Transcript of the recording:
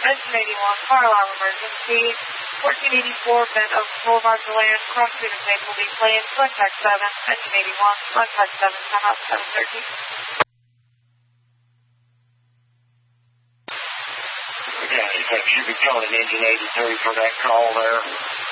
Engine 81, car alarm emergency. 1484 Bent Oak Boulevard, Deland, cross street of Maple Leaf Lane, contact 7, Engine 81, contact 7, time out 713. Yeah, you should be calling Engine 83 for that call there.